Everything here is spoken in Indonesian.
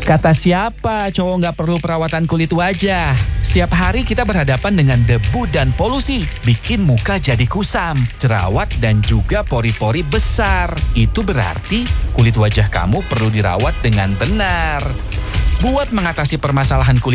Kata siapa cowok nggak perlu perawatan kulit wajah? Setiap hari kita berhadapan dengan debu dan polusi. Bikin muka jadi kusam, jerawat, dan juga pori-pori besar. Itu berarti kulit wajah kamu perlu dirawat dengan benar. Buat mengatasi permasalahan kulit